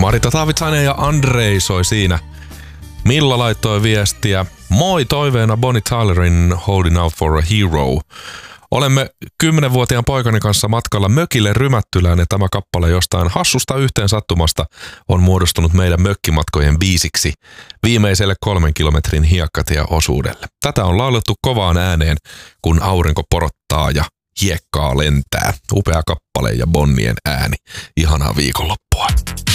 Marita Taavitsainen ja Andrei soi siinä. Milla laittoi viestiä. Moi, toiveena Bonnie Tylerin Holding Out for a Hero. Olemme 10-vuotiaan poikani kanssa matkalla mökille Rymättylään ja tämä kappale jostain hassusta yhteen sattumasta on muodostunut meidän mökkimatkojen biisiksi viimeiselle 3 kilometrin hiekkatieosuudelle. Tätä on laulettu kovaan ääneen, kun aurinko porottaa ja hiekkaa lentää. Upea kappale ja Bonnien ääni. Ihanaa viikonloppua.